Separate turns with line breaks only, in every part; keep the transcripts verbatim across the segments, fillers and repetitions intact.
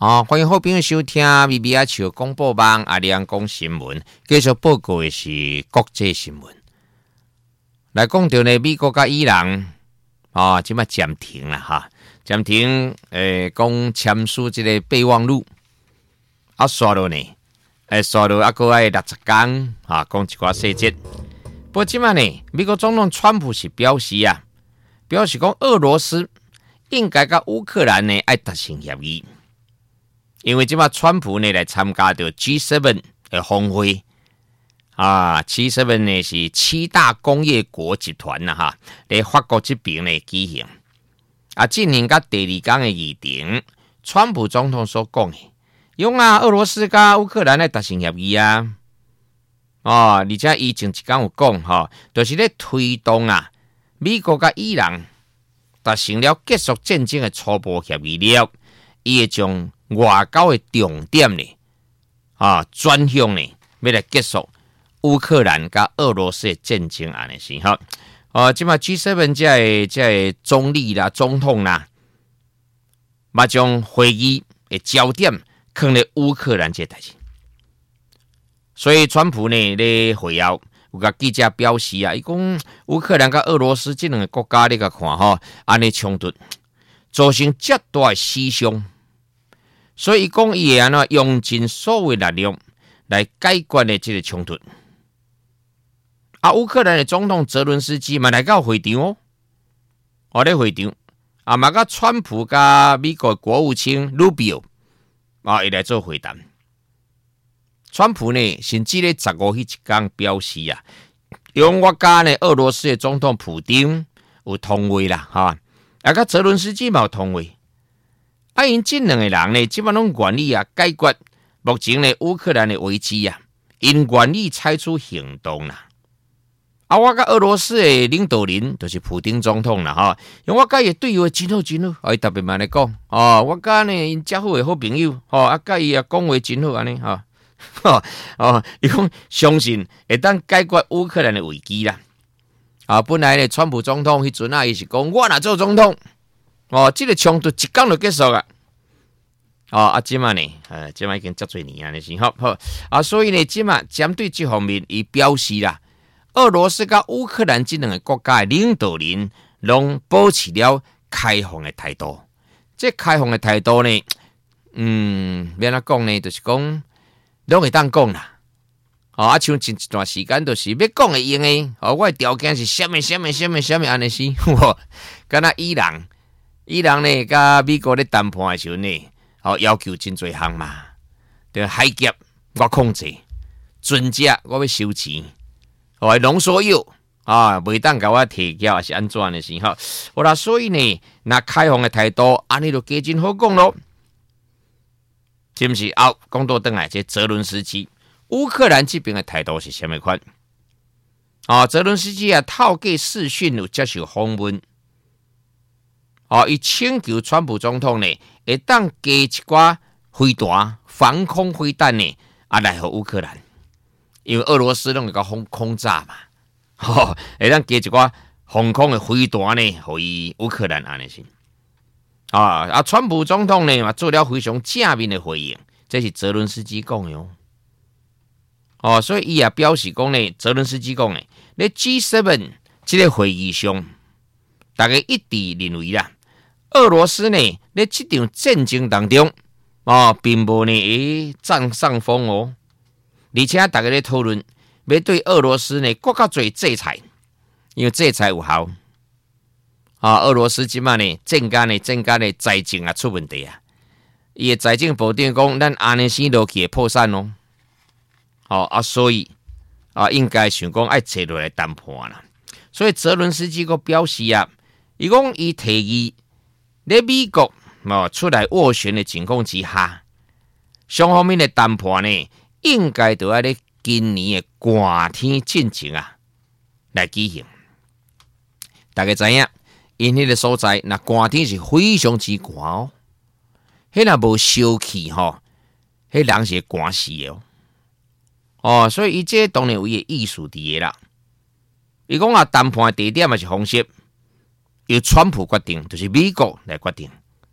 哦，欢迎好朋友收听 B B 阿球广播网阿亮讲新闻，继续报告的是国际新闻。来讲到呢，美国甲伊朗啊，即马暂停啦哈，暂停诶，讲签署即个备忘录，啊，刷落呢，诶，刷落啊，个爱六十天啊，讲一寡细节。不过即马呢，美国总统川普是表示啊，表示讲俄罗斯应该甲乌克兰呢爱达成协议，因为即马川普呢来参加到 G 七 的峰会。啊 ，G 七 呢是七大工业国集团呐哈，在法国这边呢举行。啊，进行甲第二天的议程，川普总统所讲的，用啊，俄罗斯甲乌克兰来达成协议啊。哦，而且伊前一天有讲吼，就是咧推动啊，美国甲伊朗达成了结束战争的初步协议了，伊会将外交的重点呢，啊，转向呢，要来结束乌克兰甲俄罗斯的战争安尼是吼。哦，即马 G 七 这的这总理啦、总统啦，嘛将会议的焦点放在乌克兰这代志。所以，川普呢咧会后有甲记者表示啊，伊讲乌克兰甲俄罗斯这两个国家，你甲看吼，安尼冲突造成极大的死伤。所以，伊讲伊会安怎用尽所有力量来解决的这个冲突。啊，乌克兰的总统泽伦斯基嘛来到会场哦，哦咧会场啊，嘛甲川普甲美国国务卿卢比奥啊，伊来做会谈。川普呢，甚至咧十五迄一天表示啊，用我甲呢俄罗斯的总统普丁有通话啦，哈，啊，甲泽伦斯基嘛有通话。啊，因这两个人呢，基本拢愿意啊解决目前呢乌克兰的危机啊，因愿意采取行动啦。啊，我甲俄罗斯的领导人就是普丁总统啦，哈，用我甲伊对话真好真好，啊，伊特别嘛来讲，哦，我甲呢因遮好的好朋友，哦，啊，甲伊啊讲话真好安尼，哈。哦哦，伊讲相信会当解决乌克兰的危机啦。啊，本来呢，川普总统迄阵啊，伊是讲我若做总统，哦，这个冲突一天就结束啊。哦，啊，即马呢，呃，即马已经遮侪年啊，你是好好啊，所以呢，即马针对这方面，伊表示啦，俄罗斯甲乌克兰这两个国家的领导人，拢保持了开放的态度。这开放的态度呢，嗯，要怎讲呢？就是讲。拢会当讲啦，哦，啊，像前一段时间就是要讲会用诶，哦，我诶条件是什么什么什么什么安尼是，哦，敢若伊朗，伊朗呢，甲美国咧谈判诶时阵呢，哦，要求真侪项嘛，对，海劫我控制，船只我要收钱，哦，浓缩铀啊，袂当甲我提交还是安怎诶是吼，好啦，所以呢，那开放诶态度，安尼就加真好讲咯。是不是？哦，讲到转来，这泽伦斯基，乌克兰这边的态度是什么款？哦，泽伦斯基啊，透过视讯有接受访问，哦，伊请求川普总统呢，会当加一寡飞弹、防空飞弹呢，啊，来互乌克兰，因为俄罗斯拢有个空空炸嘛，吼、哦，会当加一寡防空的飞弹呢，互伊乌克兰安尼是。啊啊！川普总统呢嘛做了非常正面的回应，这是泽伦斯基讲的哦。哦，所以伊也表示讲呢，泽伦斯基讲呢，在 G 七 这个会议上，大家一致认为啦，俄罗斯呢在这场战争当中，哦，并无呢会占上风哦，而且大家在讨论要对俄罗斯呢更加多制裁，因为制裁有效。啊，俄罗斯即摆呢，政间呢，政间呢财政啊出问题啊，伊的财政部长讲，咱安尼生落去会破产哦。哦啊，所以啊，应该想讲爱坐落来谈判啦。所以泽伦斯基个表示啊，伊讲伊提议在美国哦出来斡旋的情况之下，双方面的谈判呢，应该都要在今年的寒天进行啊来举行。大家知影？因迄个所在，那寒天是非常之寒哦。迄若无烧气吼，迄人是会寒死哦。哦，所以伊这当然有伊艺术伫个啦。伊讲啊，谈判地点也是方式，由川普决定，就是美国来决定。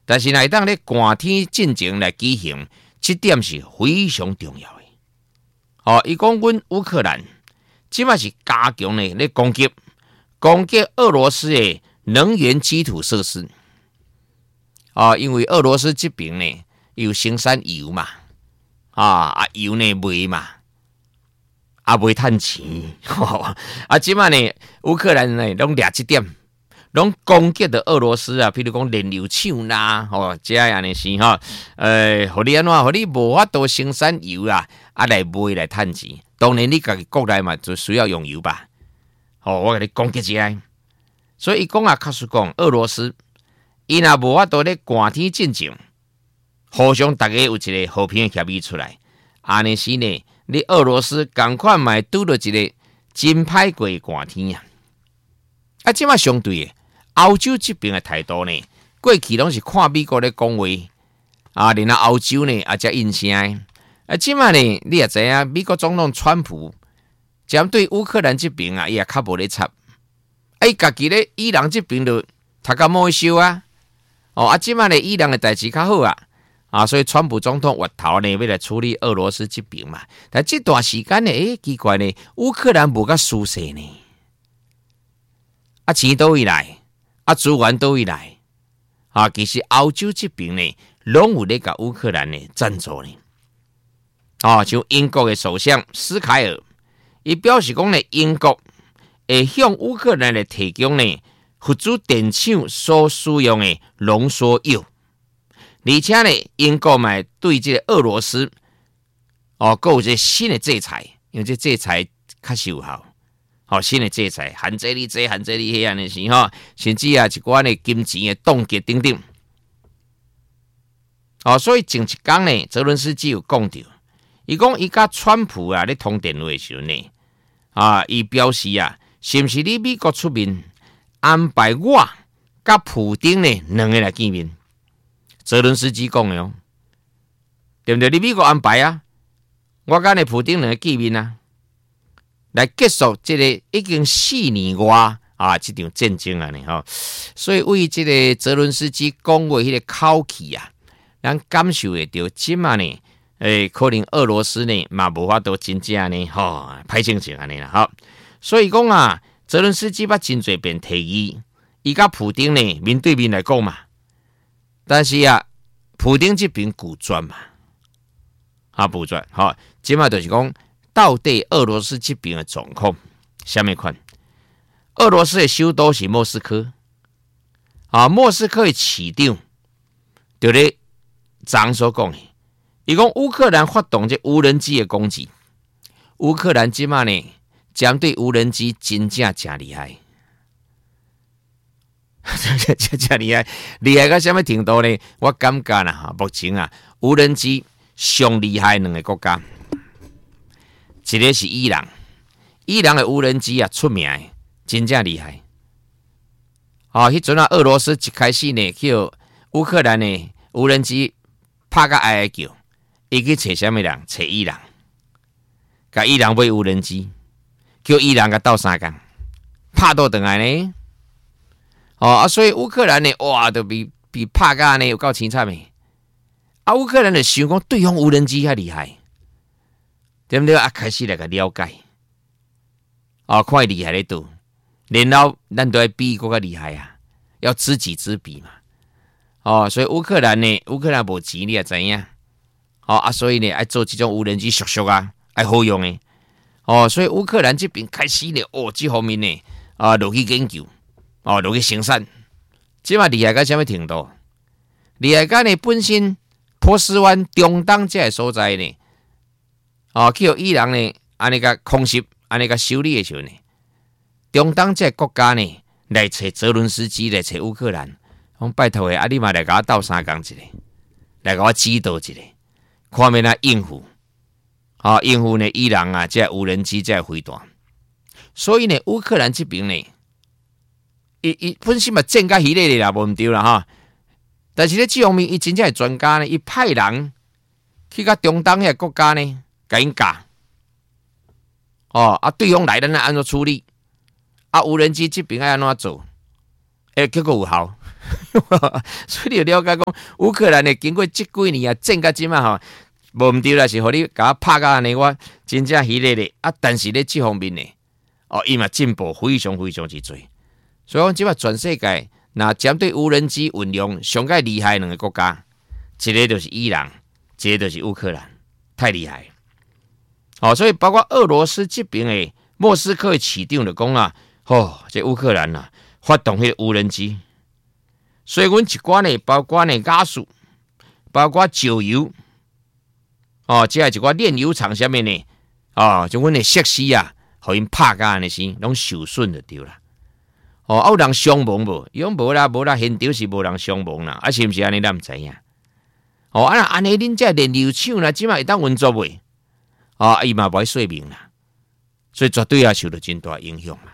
但是来当咧寒天进前来举行，这点是非常重要的。哦，伊讲阮乌克兰即摆是加强咧咧攻击，攻击俄罗斯的能源基础设施。哦，因为俄罗斯这边呢有生产油嘛，啊啊油呢卖嘛。啊，袂趁钱，吼！啊，即摆呢，乌克兰呢，拢掠即点，拢攻击到俄罗斯啊，譬如讲炼油厂啦，吼，这样呢是吼，呃，互你安怎，互你无法度生产油啊，啊来卖来趁钱。当然，你家己国内嘛，就需要用油吧，吼，我甲你攻击起来。所以伊讲啊，确实讲，俄罗斯伊若无法度咧寒天进前，互相大家有一个和平的协议出来，安尼是呢。你俄罗斯赶快买拄到一个真歹过的寒天啊！啊，即马相对的，欧洲这边的态度呢，过去拢是看美国咧讲话啊，然后欧洲呢也才应声。啊，即马呢，你也知影，美国总统川普针对乌克兰这边啊，伊也较无咧插。啊，伊家己咧伊朗这边就读甲冇收啊。哦，啊，即马呢，伊朗的代志较好啊。啊，所以川普总统月头呢，要来处理俄罗斯这边嘛。但这段时间呢，诶，奇怪呢，乌克兰无甲舒适呢。啊，钱倒位来，啊，资源倒位来。啊，其实欧洲这边呢，拢有咧甲乌克兰呢赞助呢。啊，像英国的首相斯凯尔，伊表示讲呢，英国会向乌克兰来提供呢，辅助电厂所使用的浓缩铀。而且呢，英国嘛对这个俄罗斯哦，还有这新的制裁，因为这制裁较有效，哦，新的制裁限制你这、限制你迄样的事吼，甚至啊一寡呢金钱的冻结等等。哦，所以前一天呢，泽伦斯基有讲到，伊讲伊甲川普啊咧通电话的时候呢，啊，伊表示啊，是不是你美国出面安排我甲普丁呢两个来见面？泽伦斯基讲的哦，对不对？你美国安排啊，我跟你普丁两个见面啊，来结束这个已经四年外啊这场战争啊呢吼。所以为这个泽伦斯基讲话迄个口气啊，咱感受会到，即嘛呢，诶，可能俄罗斯呢嘛无法度真正呢吼歹心情安尼啦，吼。所以讲啊，泽伦斯基捌真侪遍提议，伊甲普丁呢面对面来讲嘛。但是啊，普丁这边拒绝嘛，啊拒绝，好，即卖就是讲，到底俄罗斯这边的状况什么款？俄罗斯的首都是莫斯科，啊，莫斯科的市长就咧昨所讲的，伊讲乌克兰发动这无人机的攻击，乌克兰即卖呢，针对无人机真正真厉害。这这这厉害，厉害到什么程度呢？我感觉啦，目前啊，无人机上厉害两个国家，一个是伊朗，伊朗的无人机啊出名的，真正厉害。哦，迄阵啊，俄罗斯一开始呢，叫乌克兰的无人机拍个哀哀叫，伊去找什么人？找伊朗，甲伊朗买无人机，叫伊朗甲斗相共，拍倒转来呢。哦啊，所以乌克兰呢，哇，都比比拍甲呢有够凄惨的。啊，乌克兰就想讲对方无人机较厉害，对不对？啊，开始来个了解，哦，看厉害咧度，然后咱都要比更较厉害啊，要知己知彼嘛。哦，所以乌克兰呢，乌克兰无钱你也知影，哦啊，所以呢，爱做这种无人机熟熟啊，爱好用的。哦，所以乌克兰这边开始呢，哦，这方面呢，啊，落去研究。哦，落去生产，即嘛厉害到什么程度？厉害到呢，本身波斯湾中东这个所在呢，哦，去伊朗呢，安尼个空袭，安尼个修理的时候呢，中东这个国家呢，来找泽伦斯基，来找乌克兰，讲拜托的，啊，你嘛来甲我斗相共一个，来甲我指导一个，看要哪应付，啊、哦，应付呢伊朗啊，这无人机这飞弹，所以呢，乌克兰这边呢。伊伊本身嘛战甲稀咧咧啦，无毋对啦哈。但是咧，这方面伊真正系专家呢，伊派人去甲中东遐国家呢，甲因教。哦，啊，对方来咱安怎处理？啊，无人机这边爱安怎做？诶，结果有效。 所以你就了解讲，乌克兰呢经过这几年啊，战到即嘛吼，无毋对啦，是互你甲我拍到安尼，我真正喜咧咧啊！但是咧这方面呢，哦，伊嘛进步非常非常之多。所以讲，即嘛全世界那针对无人机运用上界厉害两个国家，一个就是伊朗，一个就是乌克兰，太厉害。哦，所以包括俄罗斯这边的莫斯科的市长就讲啊，哦，这乌克兰啊发动迄无人机，所以阮一寡呢，包括呢亚速，包括石油，哦，即系一寡炼油厂下面呢，哦，就阮的设施啊，互因拍甲安尼先，拢受损就对啦。哦，啊有人伤亡无？伊讲无啦，无啦，现场是无人伤亡啦，啊是毋是安尼？咱毋知影。哦，啊安尼恁这炼油厂啦，即摆会当运作未？啊，伊嘛无爱说明啦，所以绝对也受到真大影响啦。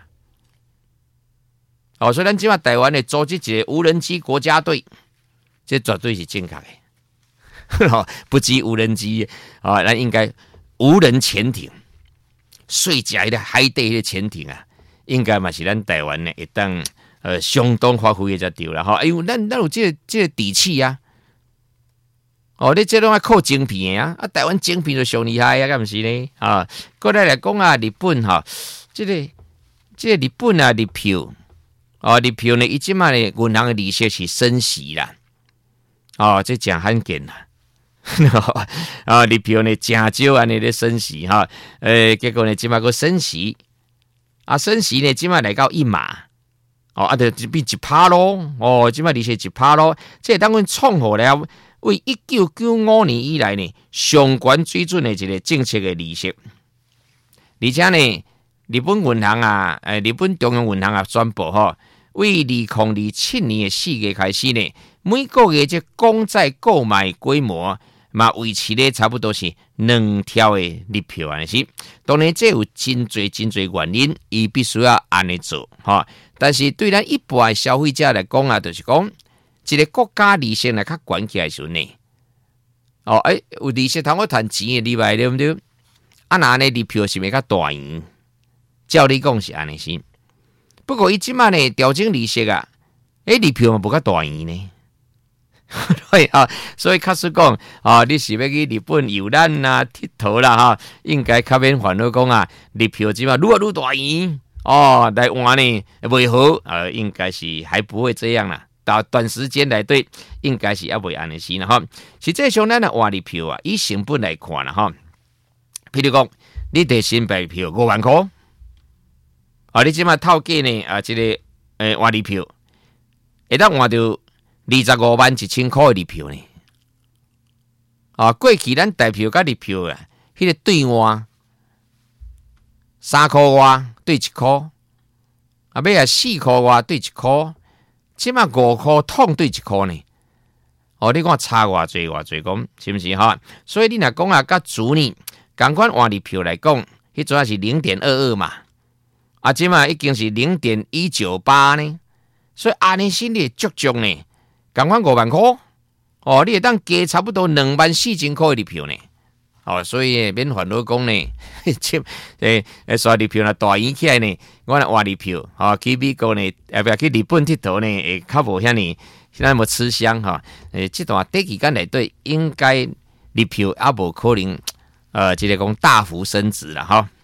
哦，所以咱即摆台湾的组织一个无人机国家队，这绝对是正确的。不止无人机啊，咱应该无人潜艇、水甲的海底的潜艇啊。应该嘛是咱台湾呢，会当呃相当发挥的才对啦吼。哎呦，咱咱有这个这个底气啊！哦，你这拢要靠晶片啊！啊，台湾晶片就上厉害啊，敢不是呢？啊，过来来讲啊，日本哈、啊，这个这个日本啊，日票哦，日票呢，伊即卖呢，银行的利息是升息啦。哦，这真罕见啦。啊，日票呢，真少安尼咧升息哈，诶、呃，结果呢，即卖个升息。啊，升息呢，即摆来到一码，哦，啊，就变一趴咯，哦，即摆利息一趴咯，这当阮创好了为一九九五年以来呢上悬水准的一个政策的利息，而且呢，日本银行啊，诶，日本中央银行啊宣布吼，为二零二七年的四月开始呢，每个月这公债购买规模。嘛维持咧差不多是两条的日票安尼是，当然这有真侪真侪原因，伊必须要安尼做哈。但是对咱一般的消费者来讲啊，就是讲一个国家利息来较悬起来时呢，哦，诶、欸，有利息通我赚钱的例外对不对？啊，那呢日票是咪较大赢？照你讲是安尼是，不过伊即摆呢调整利息啊，诶、欸，日票嘛无较大赢呢。对啊，所以确实讲啊，你是要去日本游览啊、佚佗啦哈，应该较免烦恼讲啊，日票即嘛愈来愈大钱哦，来换呢袂好，呃，应该是还不会这样啦。到短时间来对，应该是也袂安尼先啦哈。实际上咱的换日票啊，以成本来看啦哈，譬如讲，你摕新白票五万块，啊，你即嘛透价呢啊，这个诶换日票，会当换到。二十五万一千块的日票呢？啊，过去咱台票甲日票啊，迄、那个兑换三块外兑一块，啊，尾啊四块外兑一块，即马五块通兑一块呢？哦，你看差偌济偌济讲，是毋是哈？所以你若讲啊，甲主呢，共款换日票来讲，迄阵是零点二二嘛，啊，即马已经是零点一九八呢，所以安尼心里足足呢。共款五万块，哦，你会当加差不多两万四千块的日票呢，哦，所以免烦恼讲呢，即诶诶，刷日票若大赢起来呢，我来换日票，哦，去美国呢，啊不去日本佚佗呢，会较无遐尼那么吃香哈，诶，这段短期间内对，应该日票也无可能，呃，即个讲大幅升值了哈。